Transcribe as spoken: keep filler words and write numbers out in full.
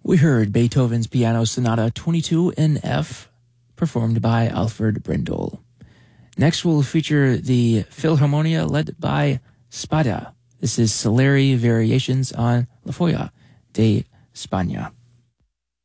We heard Beethoven's Piano Sonata twenty-two in F, performed by Alfred Brendel. Next, we'll feature the Philharmonia led by Spada. This is Salieri Variations on La Folla de España.